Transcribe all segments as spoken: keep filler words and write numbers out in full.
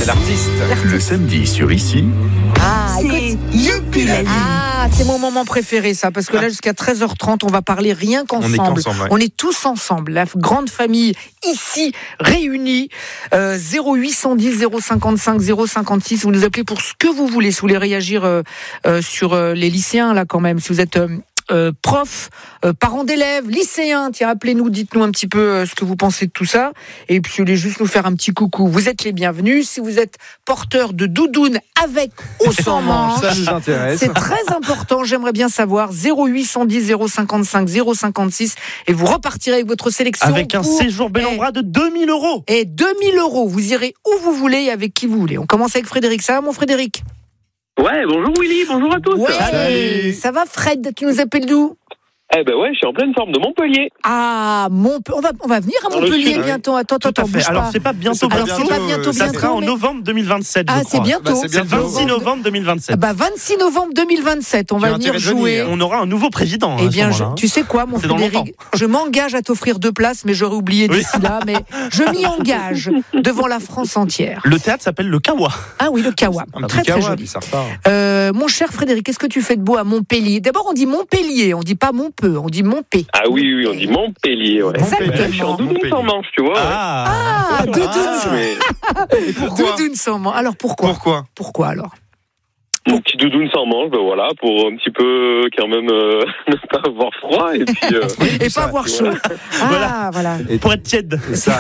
c'est l'artiste. l'artiste. Le samedi sur Ici. Ah, écoute. Youpi la vie. Ah, c'est mon moment préféré, ça, parce que là, jusqu'à treize heures trente, on va parler rien qu'ensemble. On est qu'ensemble, ouais. On est tous ensemble, la grande famille ici réunie. Euh, zéro huit cent dix, zéro cinquante-cinq, zéro cinquante-six. Vous nous appelez pour ce que vous voulez. Si vous voulez réagir euh, euh, sur euh, les lycéens, là, quand même. Si vous êtes euh, euh, prof, euh, parents d'élèves, lycéens, tiens, appelez-nous, dites-nous un petit peu euh, ce que vous pensez de tout ça. Et puis, vous voulez juste nous faire un petit coucou. Vous êtes les bienvenus. Si vous êtes porteur de doudoune avec ou sans manche, Ça nous intéresse. c'est très important, j'aimerais bien savoir. Zéro huit cent dix, zéro cinquante-cinq, zéro cinquante-six. Et vous repartirez avec votre sélection. Avec un pour- séjour bel en et- bras de deux mille euros. Et deux mille euros. Vous irez où vous voulez et avec qui vous voulez. On commence avec Frédéric. Ça va, mon Frédéric? Ouais, bonjour Willy, bonjour à tous. Ouais. Salut. Ça va, Fred? Tu nous appelles d'où? Eh ben ouais, je suis en pleine forme de Montpellier. Ah, Montpe- on va, on va venir à Dans le Montpellier sud, bientôt. Attends, Tout attends, à fait. bouge Alors pas. c'est pas bientôt, C'est pas Alors, bientôt. c'est pas bientôt, Ça bientôt. sera en mais- novembre deux mille vingt-sept, Ah, je c'est crois. bientôt. Bah, c'est C'est le bientôt. vingt-six novembre deux mille vingt-sept. Ah bah, vingt-six novembre deux mille vingt-sept. On Tu va as venir intérêt de jouer. venir. On aura un nouveau président. Eh à bien, ce je- moment-là. tu sais quoi, mon C'est dans Frédéric, je m'engage à t'offrir deux places, mais j'aurais oublié Oui. d'ici là. Mais je m'y engage devant la France entière. Le théâtre s'appelle le Kawa. Ah oui, le Kawa. Un Très petit très kawa, joli. puis ça repart. Euh, mon cher Frédéric, qu'est-ce que tu fais de beau à Montpellier? D'abord, on dit Montpellier, on dit pas Montpeu, on dit Montpé. Ah oui, oui, on dit Montpellier, ouais. Exactement. Ben, je suis en doudoune sans manche, tu vois. ouais. Ah, Ah, doudoune, Ah. Mais Pourquoi doudoune sans manche. Alors pourquoi Pourquoi Pourquoi alors? mon petit doudoune sans manche, ben voilà, pour un petit peu quand même euh, ne pas avoir froid et puis. euh, Et ça, pas avoir chaud. Ah, voilà. Et pour être tiède. et ça,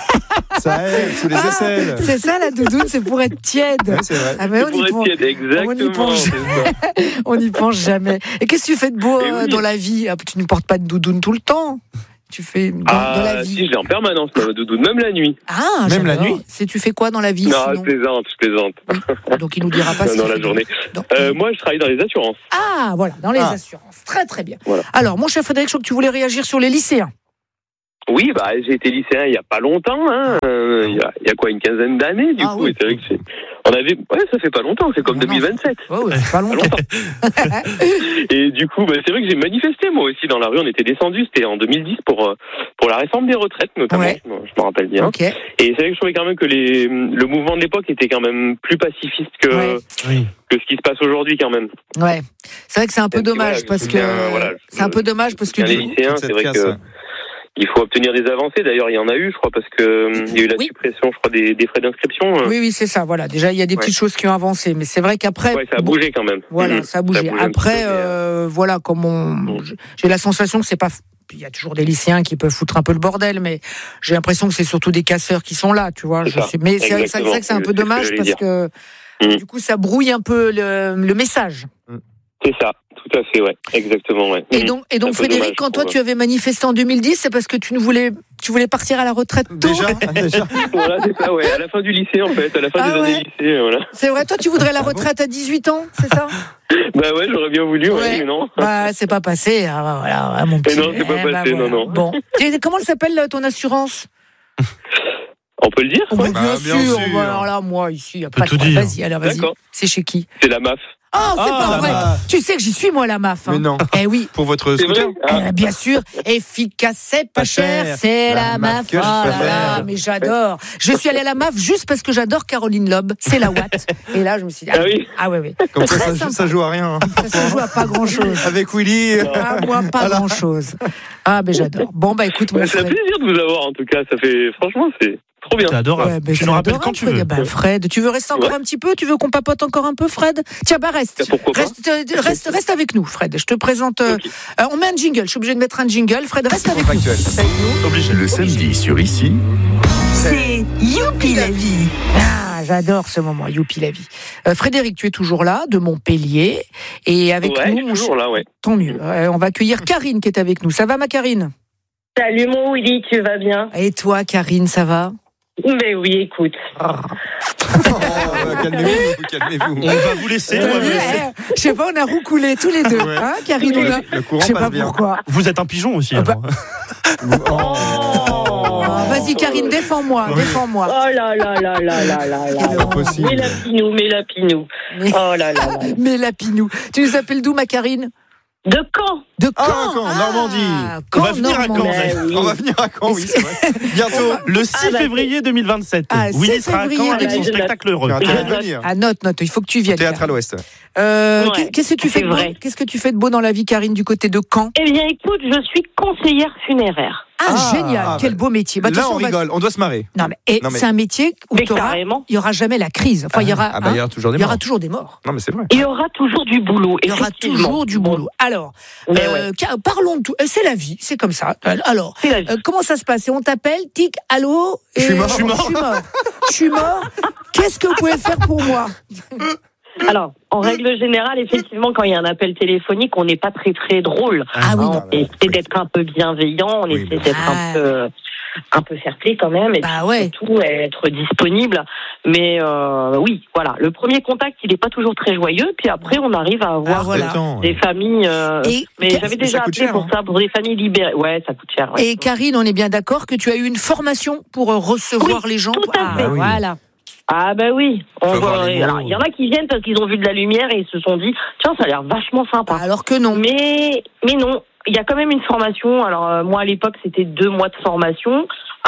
ça aide sous les Ah, aisselles. c'est ça la doudoune, c'est pour être tiède. Ouais, c'est vrai. Ah, mais on pour y être pense, tiède, exactement. on y pense. c'est ça. on n'y pense jamais. Et qu'est-ce que tu fais de beau Eh euh, oui. dans la vie? Ah, tu ne portes pas de doudoune tout le temps. Tu fais dans, Ah, dans la vie. si, je l'ai en permanence, ma doudoune, même la nuit. Ah, Même la j'adore. nuit C'est tu fais quoi dans la vie Non, sinon je plaisante, je plaisante. Donc il nous dira pas. Non, s'il dans fait la de- journée. Donc, Euh, moi, je travaille dans les assurances. Ah, voilà, dans les Ah. assurances. Très très bien. Voilà. Alors, mon cher Frédéric, je crois que tu voulais réagir sur les lycéens. Oui, bah, j'ai été lycéen il y a pas longtemps, hein. euh, il, y a, il y a quoi, une quinzaine d'années, du Ah coup. oui. Et c'est vrai que c'est. On avait. Ouais, ça fait pas longtemps, c'est comme Ah non, deux mille vingt-sept. Oh, ouais, c'est pas Pas longtemps. longtemps. Et du coup, bah, c'est vrai que j'ai manifesté moi aussi dans la rue. On était descendu, c'était en deux mille dix pour euh, pour la réforme des retraites notamment. Ouais. Je, me, je me rappelle bien. Ok. Et c'est vrai que je trouvais quand même que les le mouvement de l'époque était quand même plus pacifiste que Ouais. Oui. que ce qui se passe aujourd'hui quand même. Ouais. C'est vrai que c'est un peu Et puis, dommage voilà, parce je que me souviens, voilà, je- c'est un peu dommage parce que Bien, les du coup- lycéens, Toute c'est cette vrai casse, que ouais. il faut obtenir des avancées. D'ailleurs, il y en a eu, je crois, parce que euh, il y a eu la Oui. suppression, je crois, des, des frais d'inscription. euh. Oui, oui, c'est ça. Voilà. Déjà, il y a des Ouais. petites choses qui ont avancé, mais c'est vrai qu'après, Ouais, ça a bon, bougé quand même. voilà, Mhm. ça a bougé. Ça a bougé un Après, petit peu, mais, euh, voilà, comme on, Mhm. j'ai la sensation que c'est pas. Il y a toujours des lycéens qui peuvent foutre un peu le bordel, mais j'ai l'impression que c'est surtout des casseurs qui sont là, tu vois. C'est Je ça. sais- mais c'est vrai, c'est Exactement. vrai que c'est un peu C'est ce que dommage j'allais parce dire. que Mhm. du coup, ça brouille un peu le, le message. C'est ça, tout à fait, ouais, exactement, ouais. Et Mhm. donc, et donc, Un peu Frédéric, dommage, quand je toi trouve. tu avais manifesté en deux mille dix, c'est parce que tu ne voulais, tu voulais partir à la retraite tôt. Déjà, ah, déjà. Voilà, c'est ça, ouais, à la fin du lycée, en fait, à la fin Ah des ouais. années lycée, voilà. C'est vrai, toi tu voudrais la retraite à dix-huit ans, c'est ça? Bah ouais, j'aurais bien voulu, ouais, Ouais. mais non. Bah, c'est pas passé. Ah, bah, voilà, ah, mon petit. non, c'est pas Eh, bah, passé, non, non. Bon. Et comment elle s'appelle là, ton assurance? On peut le dire? Oh, bah, Bah, bien, bien sûr. sûr. Bah, alors là, moi, ici, y a peut pas de tout problème. dire. Vas-y, alors vas-y. D'accord. C'est chez qui? C'est la M A F. Oh, c'est Ah, pas la vrai. M A F. Tu sais que j'y suis, moi, la M A F. Hein. Mais non. Eh oui. Pour votre C'est scooter. vrai? Ah. Eh, bien sûr, efficace, c'est pas Pas cher, cher. c'est la La M A F. marque que je Oh là là, préfère. mais j'adore. Je suis allée à la M A F juste parce que j'adore Caroline Loeb, c'est la Watt. Et là, je me suis dit, ah, Ah oui. ah ouais, ouais. Comme ça, Très ça, sympa. ça joue à rien. hein. Ça se joue à pas grand chose. Avec Willy. Ah, moi, pas Voilà. grand chose. Ah, ben j'adore. Bon, bah écoute, mon Ouais, c'est un frère. plaisir de vous avoir, en tout cas, ça fait, franchement, c'est trop bien. C'est adorable. Ouais, ben, tu c'est nous rappelles adorable, quand tu Fred. veux. Ben, Fred, tu veux rester encore Ouais. un petit peu? Tu veux qu'on papote encore un peu, Fred? Tiens, bah reste. Pourquoi pas? Reste, euh, reste, reste avec nous, Fred. Je te présente. euh, Ok. euh, on met un jingle. Je suis obligée de mettre un jingle. Fred, reste avec nous. Factuel. Reste avec nous. Obligé. Le samedi sur Ici. C'est Youpi la vie. Ah, j'adore ce moment. Youpi la vie. Euh, Frédéric, tu es toujours là, de Montpellier, et avec Ouais, nous, je suis mon toujours là, ouais. tant mieux. Euh, on va accueillir Karine qui est avec nous. Ça va, ma Karine? Salut mon Willy, tu vas bien? Et toi, Karine, ça va? Mais oui, écoute. Oh, bah, calmez-vous, calmez-vous. On va vous laisser. on va vous laisser. Eh, je sais pas, on a roucoulé tous les deux, Ouais. hein, Karine, on a- Le courant Je sais passe pas bien. pourquoi. Vous êtes un pigeon aussi. Ah bah- alors. Oh, vas-y, Karine, défends-moi, Oui. défends-moi. Oh là là là là là là Quelle là. Impossible. Mais la pinou, mais la pinou. Mais, Oh là là là. mais Lapinou. Tu nous appelles d'où, ma Karine? De Caen. De Caen. Ah, Caen, Normandie. Caen, On va venir à Caen, Normandie. Mais oui. On va venir à Caen, oui, c'est vrai. Bientôt. Le six Ah, bah, février deux mille vingt-sept. Ah, Willy six sera à Caen février, avec bah, son je spectacle heureux. Tu as intérêt de Je venir. Ah, note, note, il faut que tu viennes. Théâtre à Karine. l'Ouest. Euh, Ouais, qu'est-ce que tu c'est fais de beau vrai. Qu'est-ce que tu fais de beau dans la vie, Karine, du côté de Caen? Eh bien, écoute, je suis conseillère funéraire. Ah, Ah, génial, ah, quel bah, beau métier. Bah, de Là, toute on façon, va- rigole, on doit se marrer. Non, mais, et Non, mais- c'est un métier où Mais t'auras- carrément. il y aura jamais la crise. Enfin, il y aura, Ah, bah, il y hein, aura toujours des il y aura morts. toujours des morts. Non, mais c'est vrai. Il y aura toujours du boulot. Il y aura effectivement. toujours du boulot. Alors, Mais euh, car- parlons de tout. Euh, C'est la vie, c'est comme ça. Euh, Alors, C'est la vie. euh, comment ça se passe? Et on t'appelle, tic, allô et- Je suis mort. Je suis mort. Je suis mort. Je suis mort. Qu'est-ce que vous pouvez faire pour moi? Alors, en règle générale, effectivement, quand il y a un appel téléphonique, on n'est pas très très drôle. Ah oui, Hein, non. on essaie d'être un peu bienveillant, on Oui, essaie bien d'être sûr. un peu, un peu fair-play quand même, et Bah puis ouais. surtout être disponible. Mais euh, oui, voilà, le premier contact, il n'est pas toujours très joyeux, puis après, on arrive à avoir Ah, voilà. Attends, des familles. euh, Et, mais Ka- j'avais mais déjà ça coûte appelé cher, pour hein. ça, pour des familles libérées. Ouais, ça coûte cher. Ouais. et Karine, on est bien d'accord que tu as eu une formation pour euh, recevoir les gens. tout à Ah, fait. oui. Voilà. Ah bah oui, on Faut voir voit- les mots. alors il y en a qui viennent parce qu'ils ont vu de la lumière et ils se sont dit tiens ça a l'air vachement sympa. Alors que non. Mais mais non, il y a quand même une formation. Alors euh, moi à l'époque c'était deux mois de formation,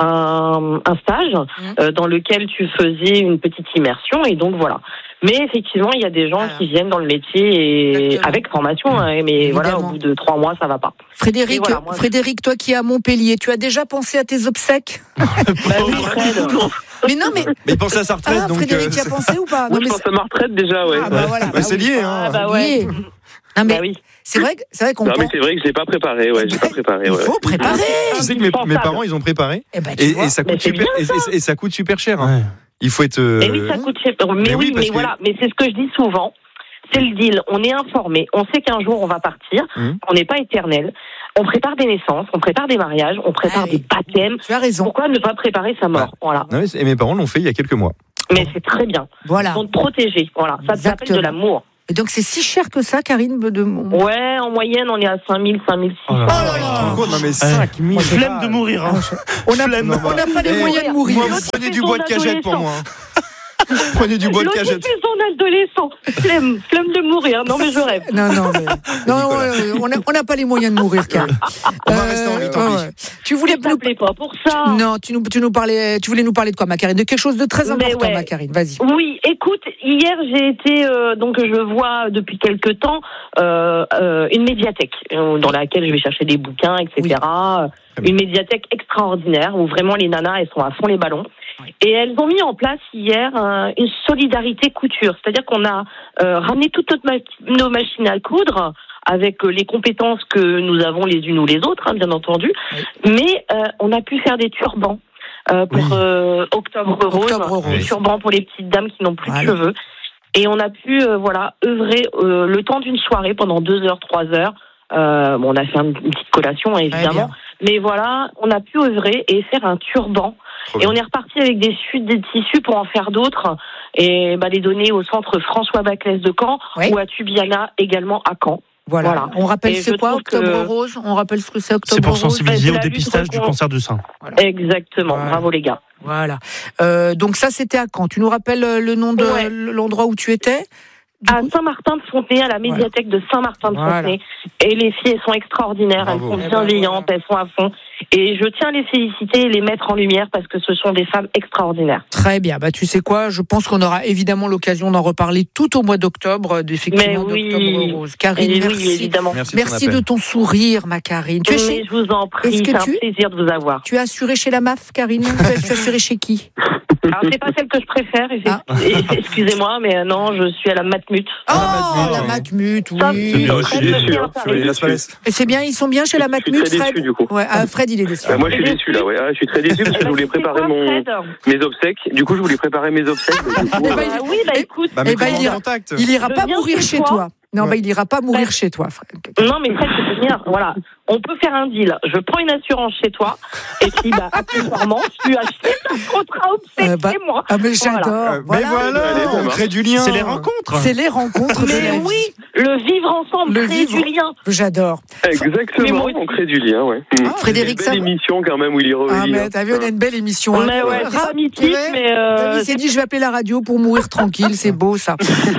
un, un stage Mmh. euh, dans lequel tu faisais une petite immersion et donc voilà. Mais effectivement il y a des gens Voilà. qui viennent dans le métier et Exactement. avec formation, hein, mais voilà Évidemment. au bout de trois mois ça va pas. Frédéric, Et voilà, moi, je- Frédéric, toi qui es à Montpellier, tu as déjà pensé à tes obsèques? Bah oui, Fred. Mais non, mais Mais il pensait à sa retraite, ah, donc. Frédéric, euh, tu y as pensé ou pas? Moi, Non, je mais pense à ma retraite déjà, ouais. Ah, bah voilà, bah, bah c'est oui. lié, Ah hein. bah ouais. lié. Non mais Bah oui. c'est vrai, que- c'est vrai qu'on Non, mais pense. c'est vrai que je l'ai pas préparé, ouais, j'ai pas préparé, Il ouais. faut préparer. Tu sais que mes, mes parents, ils ont préparé. Eh ben, tu Et, vois. et ça Mais coûte c'est super, bien, et, et- et ça coûte super cher. hein. Il faut être. euh, Et oui, ça coûte cher. Mais, mais oui, oui, parce mais que- voilà, mais c'est ce que je dis souvent. C'est le deal. On est informé. On sait qu'un jour on va partir. Mhm. On n'est pas éternel. On prépare des naissances, on prépare des mariages, on prépare Ah oui. des baptêmes. Tu as raison. Pourquoi ne pas préparer sa mort? Voilà. Non, mais- et mes parents l'ont fait il y a quelques mois. Mais c'est très bien. Voilà. Ils vont te protéger. Voilà. Ça s'appelle Exactement. de l'amour. Et donc c'est si cher que ça, Karine de mon. Ouais, en moyenne, on est à cinq mille, cinq mille six cents. Oh là là. Tu te rends compte Non, mais cinq mille. Flemme de mourir. Hein. On n'a Flemme. Non, on n'a pas les Eh, moyens de mourir. Moi, vous prenez du bois de cagette pour moi. hein. Prenez du bois de L'autre, il cagette. fait son adolescent. Flemme, flemme de mourir. Non, mais je rêve. Non, non, mais non, non, euh, on n'a on n'a pas les moyens de mourir, Karine. On va rester en vie, tant pis. ouais. Tu voulais Ne nous t'appelez pas pour ça. non, tu nous, tu nous parlais, tu voulais nous parler de quoi, ma Karine? De quelque chose de très Mais important, ouais. ma Karine. Vas-y. Oui, écoute, hier j'ai été, euh, donc je vois depuis quelque temps euh, euh, une médiathèque euh, dans laquelle je vais chercher des bouquins, et cetera. Une médiathèque extraordinaire où vraiment les nanas elles sont à fond les ballons. Oui. Et elles ont mis en place hier euh, une solidarité couture, c'est-à-dire qu'on a euh, ramené toutes notre ma- nos machines à coudre avec euh, les compétences que nous avons les unes ou les autres, hein, bien entendu, mais euh, on a pu faire des turbans. Euh, pour Oui. euh, Octobre Rose, Octobre Rose. des turbans pour les petites dames qui n'ont plus Voilà. de cheveux. Et on a pu euh, voilà œuvrer euh, le temps d'une soirée pendant deux heures, trois heures. Euh, bon, on a fait un- une petite collation hein, Très évidemment, mais voilà, on a pu œuvrer et faire un turban. Trop Et bien. on est reparti avec des suites des tissus pour en faire d'autres et bah, les donner au centre François Baclès de Caen Oui. ou à Tubiana également à Caen. Voilà. Voilà. On rappelle Et c'est je quoi trouve Octobre que- Rose? On rappelle ce que c'est Octobre C'est pour Rose. sensibiliser c'est au la lutte dépistage du contre- cancer du sein. Exactement, Voilà. bravo les gars. Voilà. Euh, donc ça, c'était à Caen. Tu nous rappelles euh, le nom de Ouais. l'endroit où tu étais? Du À coup- Saint-Martin-de-Fontenay, à la médiathèque de Saint-Martin-de-Fontenay. Et les filles, elles sont extraordinaires, Bravo. elles Eh sont ben, bienveillantes, elles sont à fond. Et je tiens à les féliciter et les mettre en lumière parce que ce sont des femmes extraordinaires. Très bien. Bah, tu sais quoi? Je pense qu'on aura évidemment l'occasion d'en reparler tout au mois d'octobre, effectivement, Mais oui. d'Octobre Rose. Karine, Et merci. oui, évidemment. Merci, de ton Merci appel. de ton sourire, ma Karine. Tu, es Mais chez- je vous en prie, Est-ce que c'est un tu- plaisir de vous avoir. tu as assuré chez la M A F, Karine? Tu as tu as assuré chez qui? Alors, c'est pas celle que je préfère, Ah. et- excusez-moi, mais non, je suis à la Matmut. Oh, Matmut, la oui. Matmut, Ça, oui. c'est bien, très je suis petit déçu, à hein. Paris. Sur les Las Palais. Et c'est bien, ils sont bien chez la Je suis Matmut, très Fred? déçu, du coup. Ouais, ah, Fred, il est déçu. Euh, moi, je suis déçu là, ouais. Ah, je suis très déçu parce que je voulais préparer C'était mon, quoi, Fred mes obsèques. Du coup, je voulais préparer mes obsèques. mais du coup, Eh euh, ben, Ah oui, bah Eh, écoute, Bah, Eh mais ben, comment il on ira- contacte Il ira Je pas viens mourir chez chez toi. toi. Non, Ouais. bah, il ira pas mourir chez toi, Fred. non, mais Fred, c'est bien. Voilà, on peut faire un deal. Je prends une assurance chez toi, et puis, bah, accessoirement, tu achètes un contrat obsèque Euh, bah, chez moi. Ah, mais j'adore. Euh, Mais Voilà. voilà, Allez, ça on marche. crée du lien. C'est les rencontres. C'est les rencontres de la Mais vie. oui, le vivre ensemble, Le créer vivre. du lien. J'adore. Mais Exactement, moi- on crée du lien, ouais. Mm. Frédéric, Une ça belle va émission quand même où il est Ah, revenu. mais t'as vu, on a une belle émission. hein. Mais ouais, c'est Rap, pas mythique, tu vois, mais euh, Il s'est dit, je vais appeler la radio pour mourir tranquille, c'est beau ça. Euh,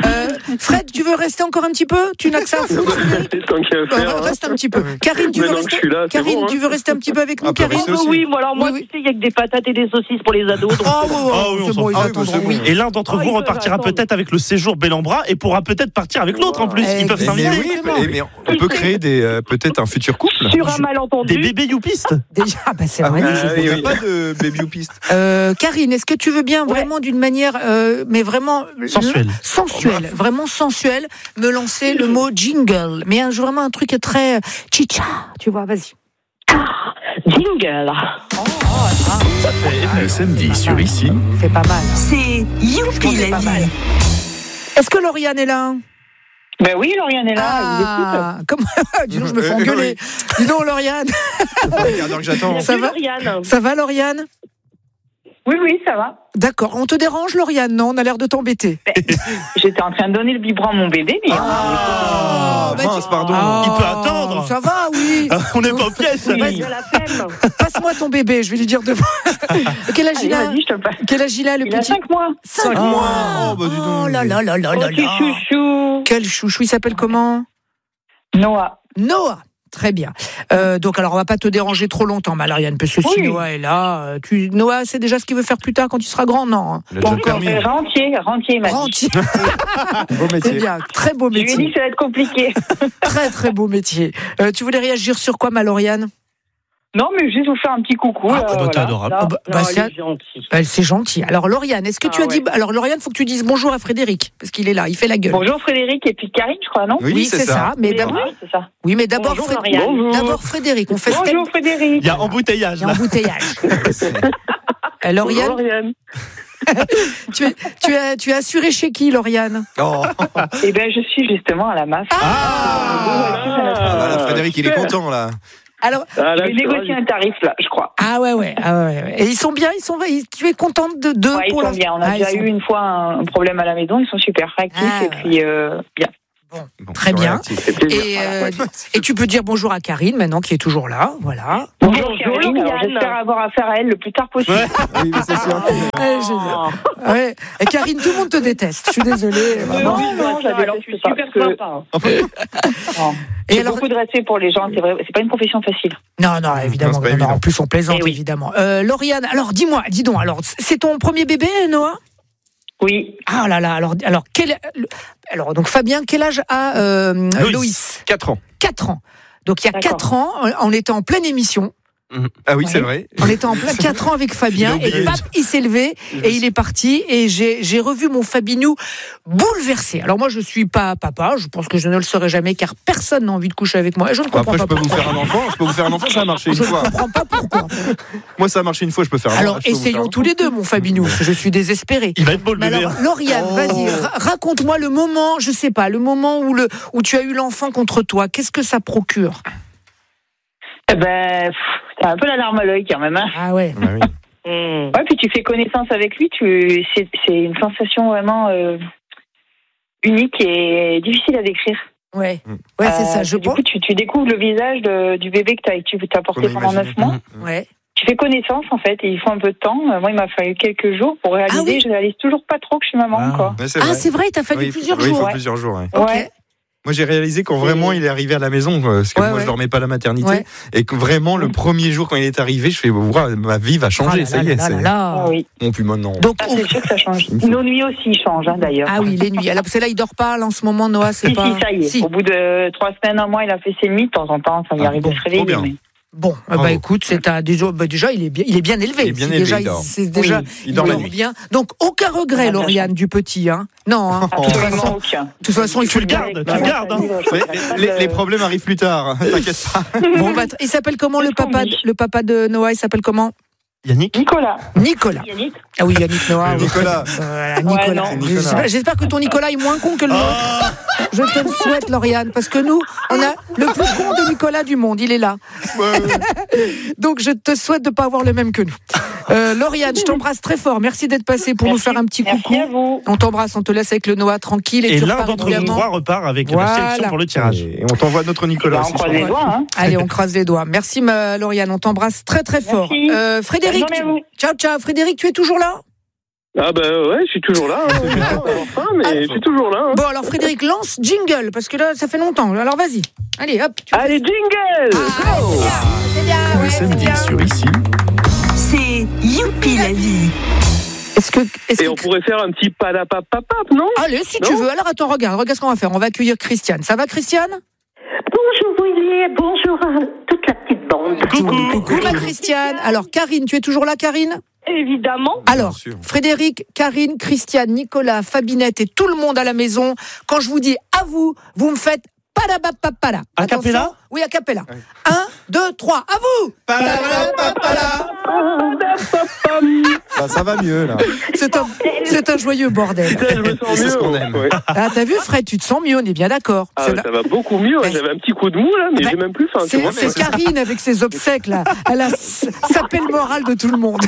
Fred, tu veux rester encore un petit peu? Tu n'as que ça à foutre, Frédéric? Tant qu'il y a à faire, Euh, hein. Reste un petit peu. Karine, tu veux Maintenant que rester? je suis là, c'est Karine, bon, hein. tu veux rester un petit peu avec nous, Ah, bah, Karine? rester Oh, aussi. oui, moi, alors moi, Oui, oui. tu sais, il y a que des patates et des saucisses pour les ados. Donc, Oh, c'est bon. ouais, Ah oui, on c'est s'en bon, ils fout. Ah oui, attendront, bah, c'est oui. bon. Et l'un d'entre Ah, vous ils peuvent repartira attendre. peut-être avec le séjour bel en bras et pourra peut-être partir avec l'autre en plus. Eh, Ils peuvent mais Mais, s'inviter. oui, Exactement. mais, mais on peut créer des, euh, peut-être un futur couple. Sur un Des malentendu. bébés youpistes. Déjà, bah, c'est Ah vrai. oui, déjà. il n'y a pas de baby ou piste. Euh, Karine, est-ce que tu veux bien vraiment d'une manière, euh, mais vraiment Sensuelle. sensuelle, vraiment sensuelle, me lancer le mot jingle, mais un, vraiment un truc très chicha, tu vois, vas-y. Jingle. Le samedi sur Ici, C'est pas mal. C'est Youpi C'est la pas mal. vie. Est-ce que Lauriane est là? Ben oui, Lauriane est là, Ah, comme... Dis donc, je me fais Euh, engueuler. Dis donc, Lauriane. Alors que j'attends. Ça Salut, va Lauriane. Ça va, Lauriane? Oui, oui, ça va. D'accord. On te dérange, Lauriane? Non, on a l'air de t'embêter. J'étais en train de donner le biberon à mon bébé, mais... Ah, bah, mince, tu- pardon. Ah, Il peut attendre. Ça va, oui. On n'est pas aux pièces. Oui, il a la flemme. Passe-moi ton bébé, je vais lui dire de Quel âge Allez, il a? vas-y, je te passe. Quel âge il a, le Il a petit? cinq mois. Cinq Ah, mois. oh, bah, dis donc. Oh là là là là Oh, là petit là. chouchou. Quel chouchou, il s'appelle comment? Noah. Noah. Très bien. Euh, donc, alors, on va pas te déranger trop longtemps, Malariane, parce que si Oui. Noah est là, euh, tu... Noah, c'est déjà ce qu'il veut faire plus tard quand il sera grand, non hein? Il a Pas déjà le encore. permis. Euh, Rentier, rentier, il m'a dit. Rentier. Beau C'est métier. bien, très beau Je lui ai dit métier. que ça va être compliqué. Très, très beau métier. Euh, tu voulais réagir sur quoi, Maloriane? Non, mais juste vous faire un petit coucou. Ah, euh, bah, t'es voilà. adorable. Non, Ah bah, non, bah, il c'est- est gentil. Euh, C'est gentil. Alors, Lauriane, est-ce que tu Ah as dit. ouais. Alors, Lauriane, faut que tu dises bonjour à Frédéric, parce qu'il est là, il fait la gueule. Bonjour Frédéric et puis Karine, je crois, non? Oui, c'est ça. Mais Mais d'abord, Ouais, c'est ça. oui, mais d'abord, Bonjour, Fré- Lauriane. Bonjour. d'abord Frédéric. On fait step. Bonjour Frédéric. Il y a embouteillage Il y a là. embouteillage. Euh, Lauriane, Bonjour, Lauriane. tu es, tu, es, tu es assurée chez qui, Lauriane? Oh. Eh bien, je suis justement à la M A F. Ah, Ah, voilà, Frédéric, il est content là. Alors, Ah, Je là, vais je suis négocier ravie. un tarif, là, je crois. ah ouais, ouais, ah ouais, ouais. Et ils sont bien, ils sont, ils- tu es contente de deux Ouais, ils pour sont la- bien. On a Ah, déjà ils sont- eu une fois un, un problème à la maison. Ils sont super réactifs Ah, et puis euh, bien. Bon, Très c'est bien. réactif. C'est plaisir. Et, euh, et tu peux dire bonjour à Karine maintenant qui est toujours là, voilà. Bonjour Bonjour, Karine. Alors, Lauriane. j'espère avoir affaire à elle le plus tard possible. Ouais. Oui, mais c'est sûr. Ouais, génial. Ouais. Et Karine, tout le monde te déteste. Je suis désolée. vraiment. Non, non, ça, j'avais alors, je suis pas, super parce que- sympa. Non. Et J'ai alors, beaucoup de respect pour les gens. C'est vrai, c'est pas une profession facile. non, non, évidemment. Non, c'est pas non, non, évident. en plus, on plaisante, Eh oui. évidemment. Euh, Lauriane, alors dis-moi, dis donc, alors c'est ton premier bébé, Noah? Oui. Ah là là, alors, alors, quel, alors donc Fabien, quel âge a euh, Loïs. Loïs? quatre ans. quatre ans. Donc il y a D'accord. quatre ans, on était en pleine émission. Ah oui, Ouais. c'est vrai. On était en plein quatre ans avec Fabien Il a et oublié. pap, il s'est levé et il est parti et j'ai j'ai revu mon Fabinou bouleversé. Alors moi je suis pas papa, je pense que je ne le serai jamais car personne n'a envie de coucher avec moi et je ne comprends Après, je pas peux vous pourquoi. faire un enfant. Je peux vous faire un enfant, ça a marché une Je ne fois. comprends pas pourquoi. Moi, ça a marché une fois, je peux faire un Alors je peux vous faire essayons un tous les deux mon Fabinou, parce que je suis désespérée. Il va être beau le Mais bébé. alors, hein. Lauriane, Oh. vas-y, ra- raconte-moi le moment, je sais pas, le moment où le où tu as eu l'enfant contre toi. Qu'est-ce que ça procure? Eh ben, pff, t'as un peu la larme à l'œil quand même. Hein. Ah ouais. Ah oui. Mmh. Ouais, puis tu fais connaissance avec lui. Tu, c'est, c'est une sensation vraiment euh, unique et difficile à décrire. Ouais. Ouais, c'est Euh, ça, je du pense. coup, tu, tu découvres le visage de- du bébé que t'as, tu t'as porté Qu'on a pendant imaginé. neuf mois. Ouais. Tu fais connaissance en fait et il faut un peu de temps. Euh, Moi, il m'a fallu quelques jours pour réaliser. Ah oui. Je réalise toujours pas trop que je suis maman Ah. encore. Ouais, c'est Ah, vrai. c'est vrai, t'as fallu Oui, il faut- plusieurs oui, il jours. faut ouais. plusieurs jours. ouais. Ok. Ouais. Moi, j'ai réalisé quand vraiment il est arrivé à la maison, quoi, parce que Ouais, moi, ouais. je dormais pas à la maternité, Ouais. et que vraiment le premier jour quand il est arrivé, je fais, ouah, ma vie va changer, Oh là ça là y est. là c'est- là là. Ah oui. Bon, puis maintenant. Donc, Ah, c'est sûr que ça change. Il me faut- Nos nuits aussi changent hein, d'ailleurs. ah oui, les nuits. Alors, parce que là, il dort pas, là, en ce moment, Noah, c'est Si, pas. si, ça y est. Si. Au bout de trois semaines, un mois, il a fait ses nuits. De temps en temps, ça lui Ah, arrive bon, de se réveiller. trop bien. mais- Bon, euh, bah Bravo. écoute, c'est un déjà, bah, déjà il est bien, il est bien élevé. Il est bien C'est élevé, déjà, il dort. c'est déjà, Oui, il dort la nuit. bien. Donc aucun regret, Ah, bien Lauriane, du petit, hein. Non, hein. De toute Absolument façon, aucun. de toute façon, il Tu faut le gardes, tu le Ouais, gardes. hein. Ouais, les, les problèmes arrivent plus tard, t'inquiète pas. Bon, bah, il s'appelle comment le C'est ce qu'on papa, dit. de- le papa de Noah, il s'appelle comment? Yannick. Nicolas. Nicolas. Yannick. Ah oui, Yannick Noah. oui. Nicolas. Voilà, Nicolas. non. Nicolas. J'espère, j'espère que ton Nicolas est moins con que le nôtre. Je te le souhaite, Lauriane, parce que nous, on a le plus con de Nicolas du monde. Il est là. Ouais, ouais. Donc, je te souhaite de ne pas avoir le même que nous. Euh, Lauriane, je t'embrasse très fort. Merci d'être passée pour Merci. nous faire un petit Merci coucou. à vous. On t'embrasse, on te laisse avec le Noah tranquille. Et, Et tu l'un repars d'entre vous évidemment. trois repart avec Voilà. la sélection pour le tirage. Et on t'envoie notre Nicolas Bah, aussi. on croise les doigts. Hein. Allez, on croise les doigts. Merci, ma Lauriane. On t'embrasse très, très fort. Merci. Euh, Frédéric, Bonne journée à vous. ciao, ciao. Frédéric, tu es toujours là? Ah bah ouais, je suis toujours là. Hein. Je vais avoir faim, mais Alors, je suis toujours là. Hein. Bon, alors Frédéric, lance jingle, parce que là, ça fait longtemps. Alors vas-y. Allez, hop. Tu Allez, jingle ah, Go c'est bien, c'est bien, Le ouais, c'est samedi bien. sur Ici, C'est Youpi la vie. Est-ce que, est-ce Et que... on pourrait faire un petit padapapapap, non? Allez, si Non tu veux. Alors attends, regarde, regarde ce qu'on va faire. On va accueillir Christiane. Ça va, Christiane? Bonjour Willy, bonjour à toute la petite bande. Coucou. Coucou, ma Christiane. Alors, Karine, tu es toujours là, Karine? Évidemment. Alors, sûr. Frédéric, Karine, Christiane, Nicolas, Fabinette et tout le monde à la maison, quand je vous dis à vous, vous me faites padabapapala. A Attention. cappella? Oui, a cappella. Un, deux, trois, à vous. Padabapapala. Bah, ça va mieux, là. C'est un, c'est un joyeux bordel. Putain, je me sens C'est mieux. ce qu'on aime. Ouais. Ah, t'as vu, Fred, tu te sens mieux, on est bien d'accord. Ah, C'est ouais, la- ça va beaucoup mieux. Ben, J'avais un petit coup de mou là, mais ben, j'ai même plus faim. tu C'est, vois. c'est Karine avec ses obsèques, là. Elle a s- sapé le moral de tout le monde.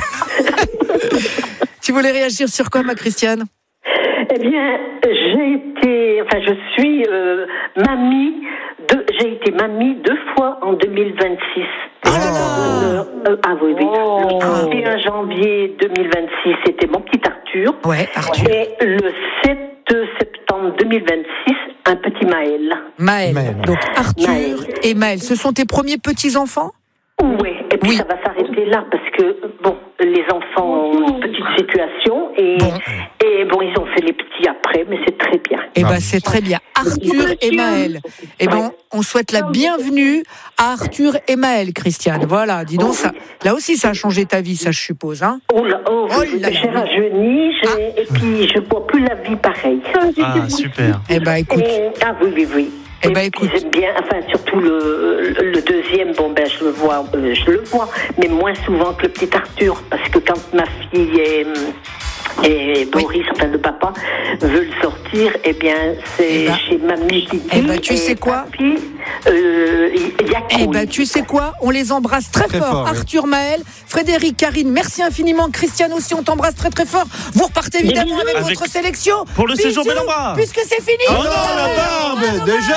Tu voulais réagir sur quoi, ma Christiane? Eh bien, j'ai été, enfin, je suis euh, mamie, de, j'ai été mamie deux fois en deux mille vingt-six. Oh là là. Euh, euh, ah oui, oui. Oh. Le trente et un janvier deux mille vingt-six, c'était mon petit Arthur. Ouais, Arthur. Et le sept septembre deux mille vingt-six, un petit Maël. Maël. Maël. Donc, Arthur Maël. et Maël, ce sont tes premiers petits-enfants? Oui, et puis Oui. ça va s'arrêter là parce que, bon, les enfants ont une petite situation et, Bon. et bon, ils ont fait les petits après, mais c'est très bien. Eh Ah. ben, c'est très bien. Arthur et Maël. Eh ben, on souhaite la bienvenue à Arthur et Maël, Christiane. Voilà, dis donc, ça, là aussi, ça a changé ta vie, ça, je suppose, hein? Oh là, oh, Oh là j'ai là. rajeuni, j'ai, et puis je vois plus la vie pareille. Ah, super. Eh ben, écoute. Et- ah oui, oui, oui. Eh ben, Et puis, écoute. j'aime bien, enfin, surtout le, le deuxième, bon, ben, je le vois, euh, je le vois, mais moins souvent que le petit Arthur, parce que quand ma fille est, et Boris, enfin, le papa, veut le sortir, eh bien, c'est Eh ben. chez mamie qui dit. Eh ben, tu et sais quoi papi, euh, il y a Eh cool. ben, tu sais quoi? On les embrasse très, Très fort. fort, oui. Arthur, Maël, Frédéric, Karine, merci infiniment. Christiane aussi, on t'embrasse très très fort. Vous repartez évidemment avec, Avec- votre sélection. Pour le séjour Bisous, Bel-en-Bras. Puisque c'est fini. Oh non, la barbe, déjà.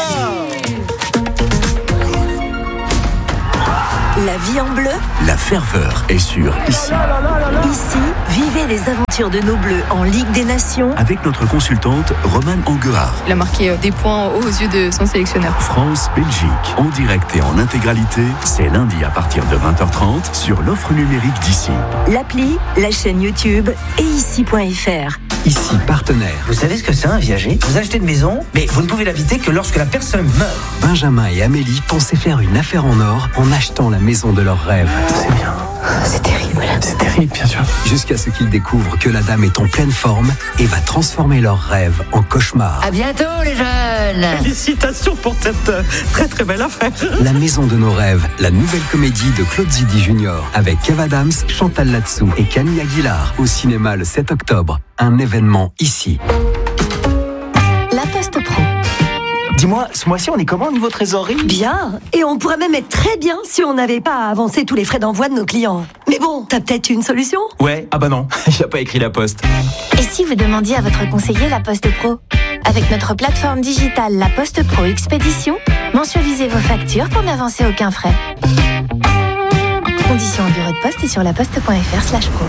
La vie en bleu. la ferveur est sur Ici, Ici, vivez les aventures de nos bleus en Ligue des Nations. avec notre consultante Romane Anguard. Il a marqué euh, des points aux yeux de son sélectionneur. France-Belgique, en direct et en intégralité, c'est lundi à partir de vingt heures trente sur l'offre numérique d'Ici. L'appli, la chaîne YouTube et ici point f r. Ici, partenaire. Vous savez ce que c'est un viager? Vous achetez une maison, mais vous ne pouvez l'habiter que lorsque la personne meurt. Benjamin et Amélie pensaient faire une affaire en or en achetant la maison de leurs rêves. C'est bien. C'est terrible. C'est terrible, bien sûr. Jusqu'à ce qu'ils découvrent que la dame est en pleine forme et va transformer leurs rêves en cauchemar. À bientôt, les jeunes. Félicitations pour cette euh, très très belle affaire. La maison de nos rêves, la nouvelle comédie de Claude Zidi Junior avec Kev Adams, Chantal Latsou et Camille Aguilar au cinéma le sept octobre. Un événement ici. La Poste Pro. Dis-moi, ce mois-ci, on est comment au niveau trésorerie? Bien, et on pourrait même être très bien si on n'avait pas à avancer tous les frais d'envoi de nos clients. Mais bon, t'as peut-être une solution? Ouais, ah bah non, il a pas écrit la poste. Et si vous demandiez à votre conseiller La Poste Pro? Avec notre plateforme digitale La Poste Pro Expédition, mensualisez vos factures pour n'avancer aucun frais. Conditions en bureau de poste et sur laposte.fr slash pro.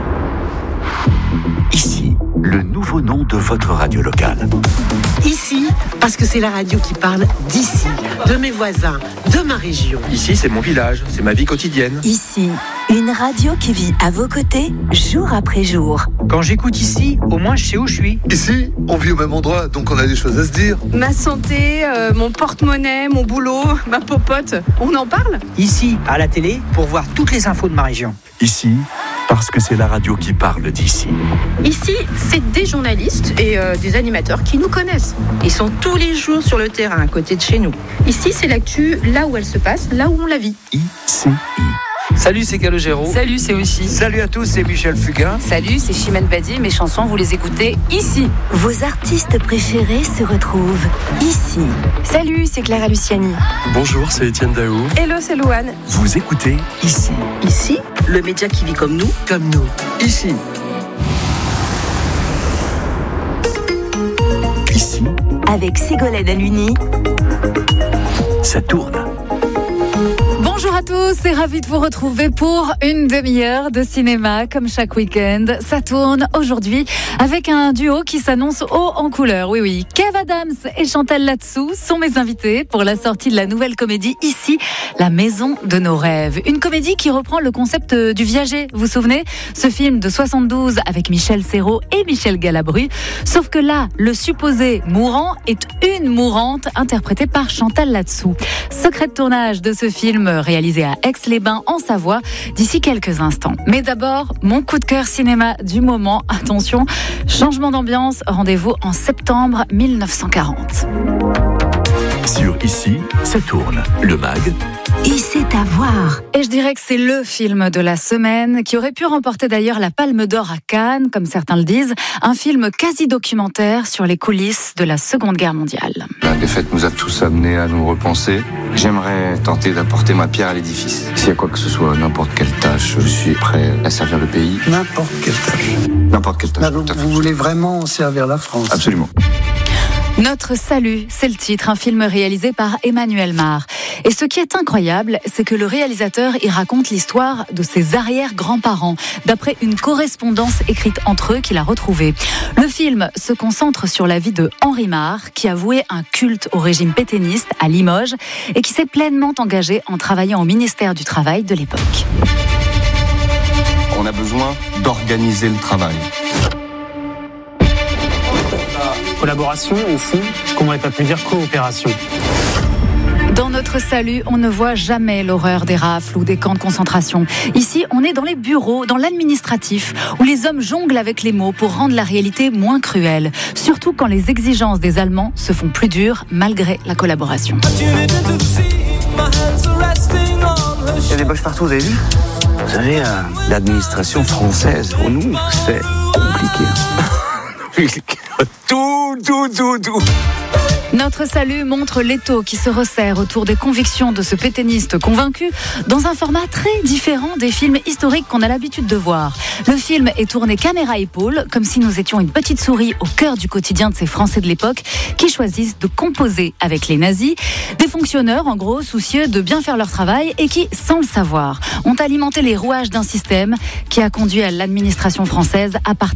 Ici, le nouveau nom de votre radio locale. Ici, parce que c'est la radio qui parle d'ici, de mes voisins, de ma région. Ici, c'est mon village, c'est ma vie quotidienne. Ici, une radio qui vit à vos côtés jour après jour. Quand j'écoute ici, au moins je sais où je suis. Ici, on vit au même endroit, donc on a des choses à se dire. Ma santé, euh, mon porte-monnaie, mon boulot, ma popote, on en parle? Ici, à la télé, pour voir toutes les infos de ma région. Ici, parce que c'est la radio qui parle d'ici. Ici, c'est des journalistes et euh, des animateurs qui nous connaissent. Ils sont tous les jours sur le terrain, à côté de chez nous. Ici, c'est l'actu là où elle se passe, là où on la vit. I C I. Salut, c'est Calogero. Salut, c'est aussi. Salut à tous, c'est Michel Fugain. Salut, c'est Chimène Badi. Mes chansons, vous les écoutez ici. Vos artistes préférés se retrouvent ici. Salut, c'est Clara Luciani. Bonjour, c'est Étienne Daou. Hello, c'est Louane. Vous écoutez Ici. Ici, le média qui vit comme nous, comme nous. Ici. Ici, Avec Ségolène Aluni. ça tourne. Bonjour à tous et ravi de vous retrouver pour une demi-heure de cinéma comme chaque week-end. Ça tourne aujourd'hui avec un duo qui s'annonce haut en couleur. Oui, oui, Kev Adams et Chantal Latsou sont mes invités pour la sortie de la nouvelle comédie Ici, la maison de nos rêves. Une comédie qui reprend le concept du viager, vous vous souvenez ? Ce film de soixante-douze avec Michel Serrault et Michel Galabru. Sauf que là, le supposé mourant est une mourante interprétée par Chantal Latsou. Secret de tournage de ce film réalisé à Aix-les-Bains en Savoie d'ici quelques instants. Mais d'abord, mon coup de cœur cinéma du moment. Attention, changement d'ambiance, rendez-vous en septembre mille neuf cent quarante. Sur Ici, ça tourne. Le mag. Et c'est à voir. Et je dirais que c'est le film de la semaine qui aurait pu remporter d'ailleurs la Palme d'Or à Cannes, comme certains le disent. Un film quasi documentaire sur les coulisses de la Seconde Guerre mondiale. La défaite nous a tous amenés à nous repenser. J'aimerais tenter d'apporter ma pierre à l'édifice. S'il y a quoi que ce soit, n'importe quelle tâche, je suis prêt à servir le pays. N'importe quelle tâche. N'importe quelle tâche. Là, donc, vous voulez vraiment servir la France ? Absolument. Notre salut, c'est le titre, un film réalisé par Emmanuel Mar. Et ce qui est incroyable, c'est que le réalisateur y raconte l'histoire de ses arrière-grands-parents, d'après une correspondance écrite entre eux qu'il a retrouvée. Le film se concentre sur la vie de Henri Mar, qui a voué un culte au régime pétainiste à Limoges et qui s'est pleinement engagé en travaillant au ministère du Travail de l'époque. On a besoin d'organiser le travail. Collaboration, au fond, qu'on n'aurait pas pu dire coopération. Dans notre salut, on ne voit jamais l'horreur des rafles ou des camps de concentration. Ici, on est dans les bureaux, dans l'administratif, où les hommes jonglent avec les mots pour rendre la réalité moins cruelle. Surtout quand les exigences des Allemands se font plus dures malgré la collaboration. Il y a des boches partout, vous avez vu ? Vous savez, euh, l'administration française, pour nous, c'est compliqué. Tout, tout, tout, tout. Notre salut montre l'étau qui se resserre autour des convictions de ce pétainiste convaincu dans un format très différent des films historiques qu'on a l'habitude de voir. Le film est tourné caméra épaule, comme si nous étions une petite souris au cœur du quotidien de ces Français de l'époque qui choisissent de composer avec les nazis. Des fonctionnaires, en gros, soucieux de bien faire leur travail et qui, sans le savoir, ont alimenté les rouages d'un système qui a conduit à l'administration française à partir